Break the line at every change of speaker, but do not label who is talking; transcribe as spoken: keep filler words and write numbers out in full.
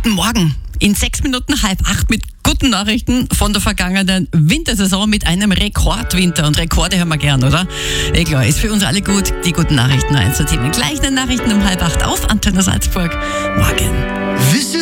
Guten Morgen. In sechs Minuten halb acht mit guten Nachrichten von der vergangenen Wintersaison mit einem Rekordwinter. Und Rekorde hören wir gern, oder? Eh klar, ist für uns alle gut, die guten Nachrichten einzunehmen. Gleich den Nachrichten um halb acht auf Antenne Salzburg. Morgen.